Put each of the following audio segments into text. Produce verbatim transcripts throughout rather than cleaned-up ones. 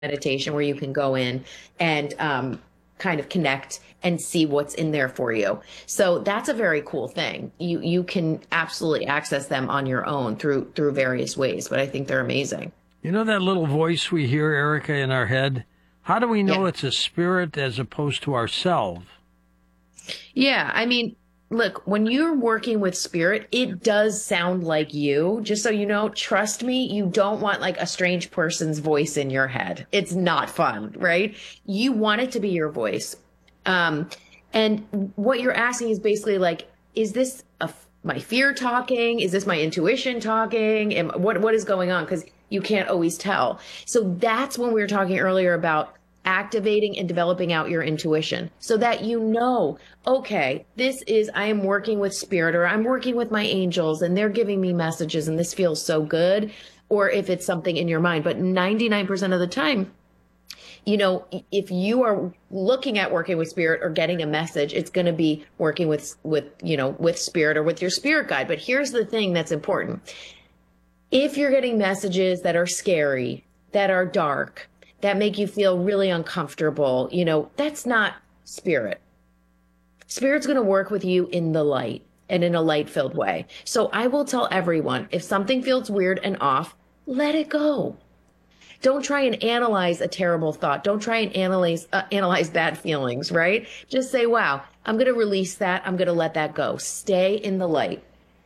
meditation where you can go in and um, kind of connect and see what's in there for you. So that's a very cool thing. You you can absolutely access them on your own through through various ways, but I think they're amazing. You know that little voice we hear, Erica, in our head? How do we know yeah. it's a spirit as opposed to ourselves? Yeah, I mean, look, when you're working with spirit, it does sound like you. Just so you know, trust me, you don't want like a strange person's voice in your head. It's not fun, right? You want it to be your voice. Um, and what you're asking is basically like, is this a, my fear talking? Is this my intuition talking? Am, what What is going on? Because you can't always tell. So that's when we were talking earlier about activating and developing out your intuition so that you know, okay, this is, I am working with spirit, or I'm working with my angels and they're giving me messages and this feels so good. Or if it's something in your mind, but ninety-nine percent of the time, you know, if you are looking at working with spirit or getting a message, it's going to be working with, with, you know, with spirit or with your spirit guide. But here's the thing that's important. If you're getting messages that are scary, that are dark, that make you feel really uncomfortable, you know, that's not spirit. Spirit's going to work with you in the light and in a light-filled way. So I will tell everyone, if something feels weird and off, let it go. Don't try and analyze a terrible thought. Don't try and analyze uh, analyze bad feelings, right? Just say, wow, I'm going to release that. I'm going to let that go. Stay in the light.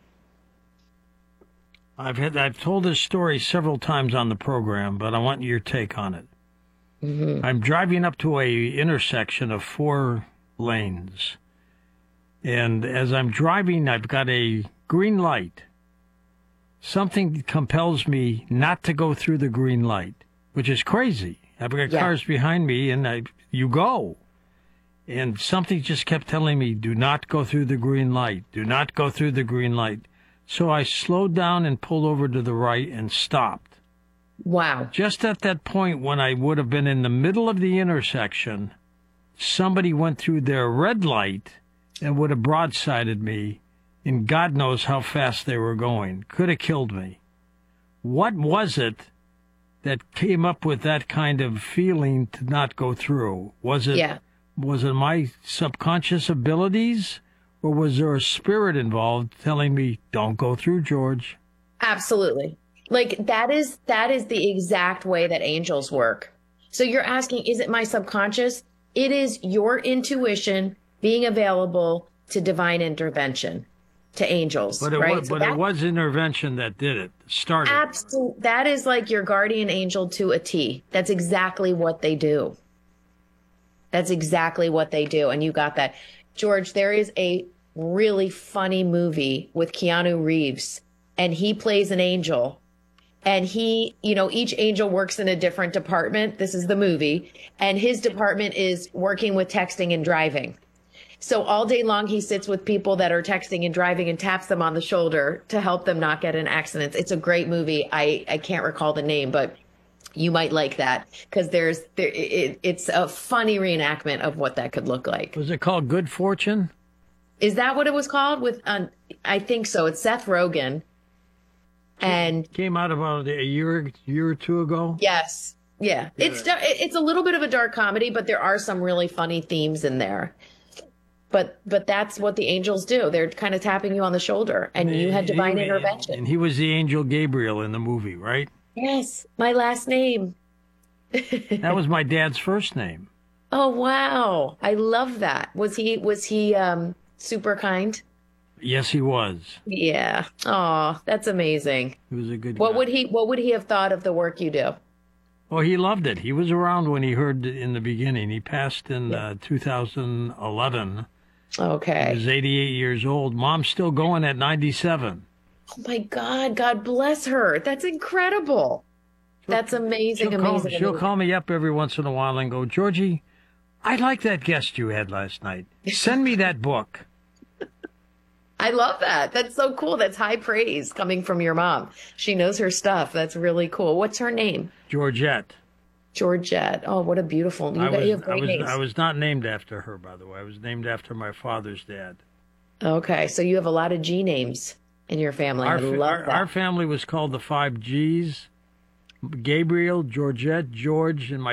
I've had I've told this story several times on the program, but I want your take on it. Mm-hmm. I'm driving up to a intersection of four lanes, and as I'm driving, I've got a green light. Something compels me not to go through the green light, which is crazy. I've got yeah. cars behind me, and I, you go. And something just kept telling me, do not go through the green light. Do not go through the green light. So I slowed down and pulled over to the right and stopped. Wow. Just at that point when I would have been in the middle of the intersection, somebody went through their red light and would have broadsided me, and God knows how fast they were going. Could have killed me. What was it that came up with that kind of feeling to not go through? Was it, yeah. was it my subconscious abilities? Or was there a spirit involved telling me, don't go through, George? Absolutely. Like that is that is the exact way that angels work. So you're asking, is it my subconscious? It is your intuition being available to divine intervention, to angels. But it, right? was, so but that, it was intervention that did it, started. Absolutely. That is like your guardian angel to a T. That's exactly what they do. That's exactly what they do. And you got that. George, there is a really funny movie with Keanu Reeves, and he plays an angel, and he, you know, each angel works in a different department. This is the movie, and his department is working with texting and driving. So all day long, he sits with people that are texting and driving and taps them on the shoulder to help them not get in accidents. It's a great movie. I, I can't recall the name, but you might like that because there's there, it, it's a funny reenactment of what that could look like. Was it called Good Fortune? Is that what it was called? With um, I think so. It's Seth Rogen. And came out about a year year or two ago. Yes. Yeah. yeah. It's it's a little bit of a dark comedy, but there are some really funny themes in there. But but that's what the angels do. They're kind of tapping you on the shoulder, and, and you had divine he, intervention. And he was the angel Gabriel in the movie, right? Yes. My last name. That was my dad's first name. Oh wow. I love that. Was he was he um super kind? Yes, he was. Yeah. Oh, that's amazing. He was a good What guy. would he what would he have thought of the work you do? Well, he loved it. He was around when he heard it in the beginning. He passed in Yeah. uh, two thousand eleven. Okay. He was eighty-eight years old. Mom's still going at ninety-seven. Oh my God. God bless her. That's incredible. That's amazing, She'll amazing. Call, she'll amazing. call me up every once in a while and go, Georgie, I like that guest you had last night. Send me that book. I love that. That's so cool. That's high praise coming from your mom. She knows her stuff. That's really cool. What's her name? Georgette. Georgette. Oh, what a beautiful. You, I got, was, you have great I was, names. I was not named after her, by the way. I was named after my father's dad. Okay, so you have a lot of G names in your family. Our, I love our, that. our family was called the Five G's. Gabriel, Georgette, George, and my